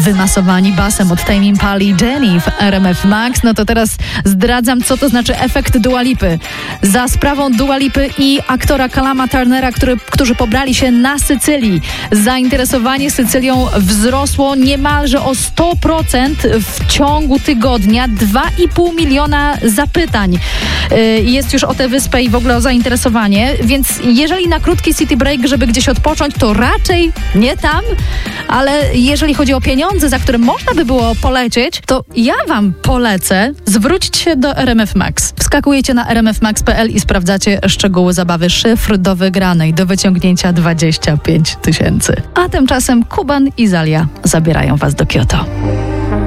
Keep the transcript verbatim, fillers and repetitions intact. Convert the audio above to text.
wymasowani basem od Tame Impali i Jenny w R M F Max. No to teraz zdradzam, co to znaczy efekt Dua Lipy. Za sprawą Dua Lipy i aktora Calluma Turnera, który, którzy pobrali się na Sycylii. Zainteresowanie Sycylią wzrosło niemalże o sto procent w ciągu tygodnia. dwa i pół miliona zapytań jest już o tę wyspę i w ogóle o zainteresowanie, więc jeżeli na krótki city break, żeby gdzieś odpocząć, to raczej nie tam, ale jeżeli chodzi o pieniądze, za które można by było polecieć, to ja wam polecę zwrócić się do R M F Max. Wskakujecie na r m f max kropka p l i sprawdzacie szczegóły zabawy. Szyfr do wygranej, do wyciągnięcia dwadzieścia pięć tysięcy. A tymczasem Kuban i Zalia zabierają was do Kyoto.